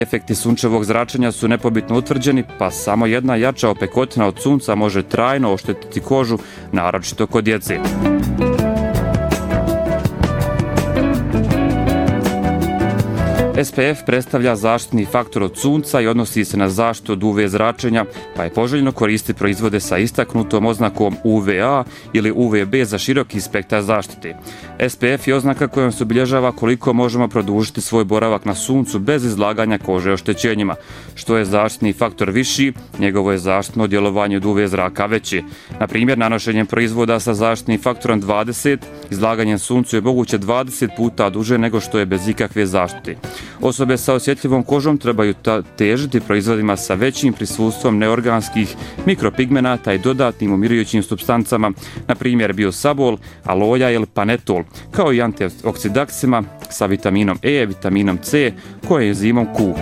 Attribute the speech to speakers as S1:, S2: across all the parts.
S1: Efekti sunčevog zračenja su nepobitno utvrđeni, pa samo jedna jača opekotina od sunca može trajno oštetiti kožu, naročito kod djece. SPF predstavlja zaštitni faktor od sunca i odnosi se na zaštitu od UV zračenja, pa je poželjno koristiti proizvode sa istaknutom oznakom UVA ili UVB za široki spektar zaštite. SPF je oznaka kojom se obilježava koliko možemo produžiti svoj boravak na suncu bez izlaganja kože oštećenjima. Što je zaštitni faktor viši, njegovo je zaštitno djelovanje od UV zraka veće. Na primjer, nanošenjem proizvoda sa zaštitnim faktorom 20, izlaganjem suncu je moguće 20 puta duže nego što je bez ikakve zaštite. Osobe sa osjetljivom kožom trebaju težiti proizvodima sa većim prisustvom neorganskih mikropigmenata i dodatnim umirujućim supstancama, na primjer biosabol, aloja ili panetol, kao i antioksidaksima sa vitaminom E, vitaminom C, koenzimom Q.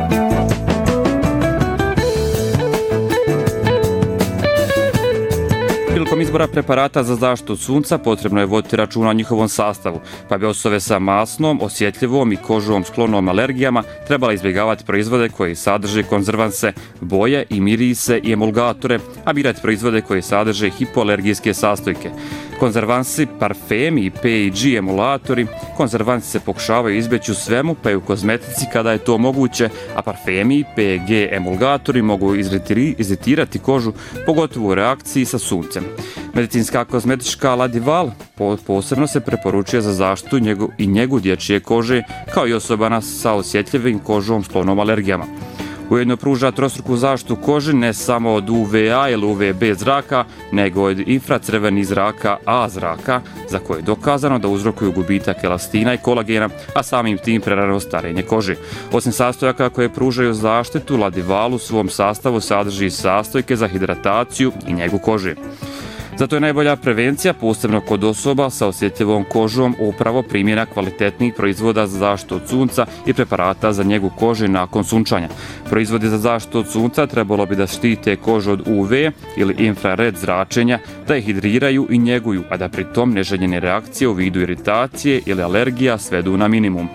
S1: Prilikom izbora preparata za zaštitu od sunca potrebno je voditi računa o njihovom sastavu, pa bi osobe sa masnom, osjetljivom i kožom sklonom alergijama trebala izbjegavati proizvode koji sadrže konzervanse, boje i mirise i emulgatore, a birati proizvode koji sadrže hipoalergijske sastojke. Konzervansi, parfemi i P&G emulatori, konzervansi se pokušavaju izbjeći u svemu, pa i u kozmetici kada je to moguće, a parfemi i P&G emulgatori mogu iziritirati kožu, pogotovo u reakciji sa suncem. Medicinska kozmetička Ladival posebno se preporučuje za zaštitu i njegu dječje kože, kao i osobama sa osjetljivim kožom sklonom alergijama. Ujedno pruža trostruku zaštitu koži ne samo od UVA ili UVB zraka, nego od infracrvenih zraka A zraka, za koje je dokazano da uzrokuju gubitak elastina i kolagena, a samim tim prerano starenje kože. Osim sastojaka koje pružaju zaštitu, Ladival u svom sastavu sadrži sastojke za hidrataciju i njegu kože. Zato je najbolja prevencija, posebno kod osoba sa osjetljivom kožom, upravo primjena kvalitetnih proizvoda za zaštitu od sunca i preparata za njegu kože nakon sunčanja. Proizvodi za zaštitu od sunca trebalo bi da štite kožu od UV ili infrared zračenja, da ih hidriraju i njeguju, a da pri tom neželjene reakcije u vidu iritacije ili alergija svedu na minimum.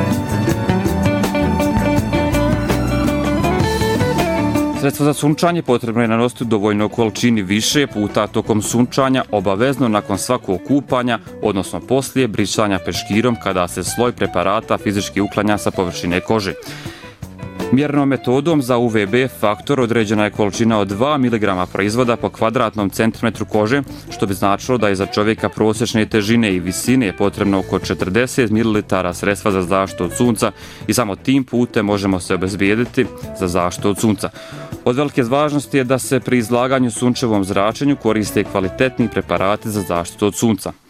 S1: Sredstvo za sunčanje potrebno je nanositi u dovoljnoj količini više puta tokom sunčanja, obavezno nakon svakog kupanja, odnosno poslije brisanja peškirom kada se sloj preparata fizički uklanja sa površine kože. Mjernom metodom za UVB faktor određena je količina od 2 mg proizvoda po kvadratnom centimetru kože, što bi značilo da je za čovjeka prosječne težine i visine potrebno oko 40 ml sredstva za zaštitu od sunca i samo tim putem možemo se obezbijediti za zaštitu od sunca. Od velike važnosti je da se pri izlaganju sunčevom zračenju koriste kvalitetni preparati za zaštitu od sunca.